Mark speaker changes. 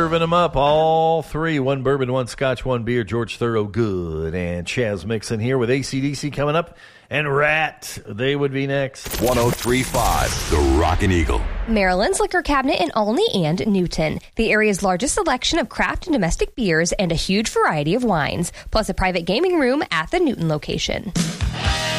Speaker 1: Serving them up, all three. One bourbon, one scotch, one beer. George Thorogood and Chaz Mixon here with AC/DC coming up. And Rat, they would be next.
Speaker 2: 103.5, The Rockin' Eagle.
Speaker 3: Maryland's liquor cabinet in Olney and Newton. The area's largest selection of craft and domestic beers and a huge variety of wines, plus a private gaming room at the Newton location.